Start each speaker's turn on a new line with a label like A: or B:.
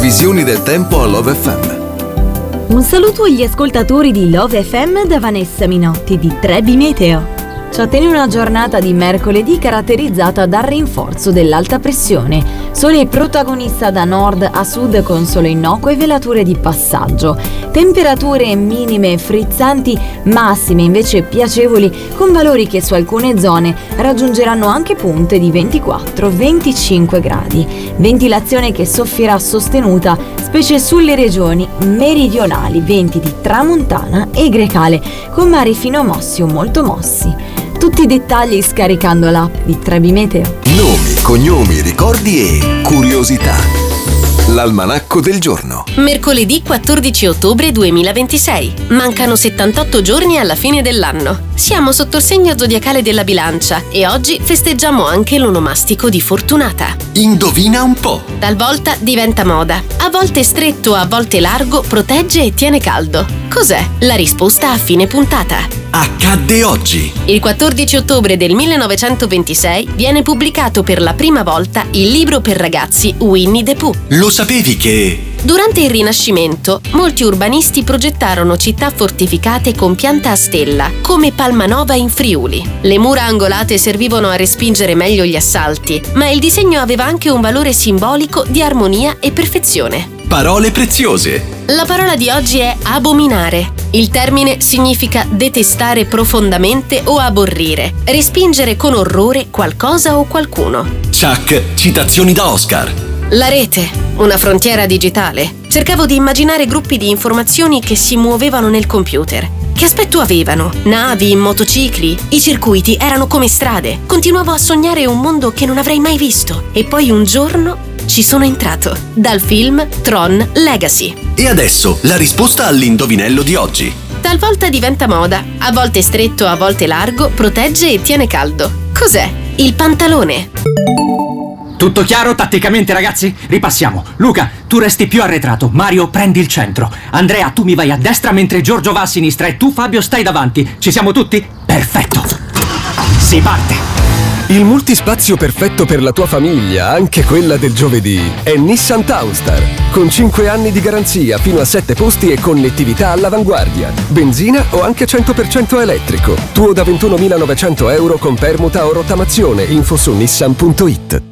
A: previsioni del tempo a Love FM.
B: Un saluto agli ascoltatori di Love FM da Vanessa Minotti di Trebi Meteo. Ci attende una giornata di mercoledì caratterizzata dal rinforzo dell'alta pressione. Sole protagonista da nord a sud con sole innocue e velature di passaggio. Temperature minime frizzanti, massime invece piacevoli, con valori che su alcune zone raggiungeranno anche punte di 24-25 gradi. Ventilazione che soffierà sostenuta, specie sulle regioni meridionali, venti di tramontana e grecale, con mari fino mossi o molto mossi. Tutti i dettagli scaricando l'app di Trebi Meteo.
A: Nomi, cognomi, ricordi e curiosità. L'almanacco del giorno.
C: Mercoledì 14 ottobre 2026. Mancano 78 giorni alla fine dell'anno. Siamo sotto il segno zodiacale della Bilancia e oggi festeggiamo anche l'onomastico di Fortunata.
A: Indovina un po'.
C: Talvolta diventa moda. A volte stretto, a volte largo, protegge e tiene caldo. Cos'è? La risposta a fine puntata.
A: Accadde oggi.
C: Il 14 ottobre del 1926 viene pubblicato per la prima volta il libro per ragazzi Winnie the Pooh.
A: Lo sapevi che...
C: Durante il Rinascimento, molti urbanisti progettarono città fortificate con pianta a stella, come Palmanova in Friuli. Le mura angolate servivano a respingere meglio gli assalti, ma il disegno aveva anche un valore simbolico di armonia e perfezione.
A: Parole preziose.
C: La parola di oggi è abominare. Il termine significa detestare profondamente o aborrire, respingere con orrore qualcosa o qualcuno.
A: Chuck, citazioni da Oscar.
C: La rete, una frontiera digitale. Cercavo di immaginare gruppi di informazioni che si muovevano nel computer. Che aspetto avevano? Navi, motocicli? I circuiti erano come strade. Continuavo a sognare un mondo che non avrei mai visto. E poi un giorno ci sono entrato. Dal film Tron Legacy.
A: E adesso la risposta all'indovinello di oggi.
C: Talvolta diventa moda, a volte stretto, a volte largo, protegge e tiene caldo. Cos'è? Il pantalone.
D: Tutto chiaro tatticamente, ragazzi? Ripassiamo. Luca, tu resti più arretrato. Mario, prendi il centro. Andrea, tu mi vai a destra mentre Giorgio va a sinistra e tu, Fabio, stai davanti. Ci siamo tutti? Perfetto. Si parte.
E: Il multispazio perfetto per la tua famiglia, anche quella del giovedì, è Nissan Townstar. Con 5 anni di garanzia, fino a 7 posti e connettività all'avanguardia. Benzina o anche 100% elettrico. Tuo da 21.900 euro con permuta o rottamazione. Info su nissan.it.